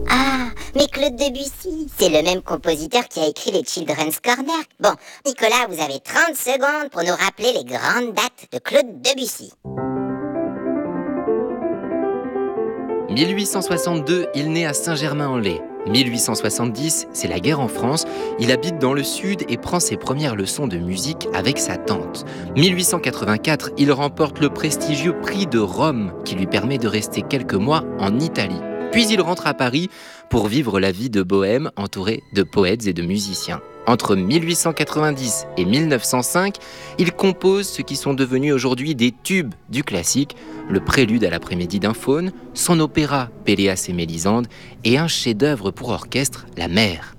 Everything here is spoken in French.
Ah, mais Claude Debussy, c'est le même compositeur qui a écrit les Children's Corner. Bon, Nicolas, vous avez 30 secondes pour nous rappeler les grandes dates de Claude Debussy. 1862, il naît à Saint-Germain-en-Laye. 1870, c'est la guerre en France. Il habite dans le sud et prend ses premières leçons de musique avec sa tante. 1884, il remporte le prestigieux prix de Rome qui lui permet de rester quelques mois en Italie. Puis il rentre à Paris pour vivre la vie de bohème entouré de poètes et de musiciens. Entre 1890 et 1905, il compose ce qui sont devenus aujourd'hui des tubes du classique, le prélude à l'après-midi d'un faune, son opéra Péléas et Mélisande et un chef-d'œuvre pour orchestre, La Mer.